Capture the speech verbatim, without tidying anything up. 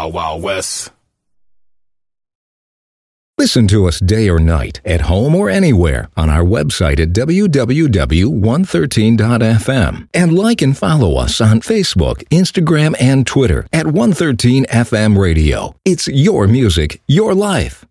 Wild Wild West. Listen to us day or night, at home or anywhere, on our website at w w w dot one thirteen dot f m. And like and follow us on Facebook, Instagram, and Twitter at one thirteen F M Radio. It's your music, your life.